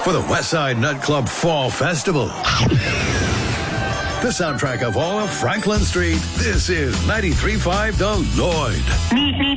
for the Westside Nightclub Fall Festival. The soundtrack of all of Franklin Street. This is 93.5 The Lloyd.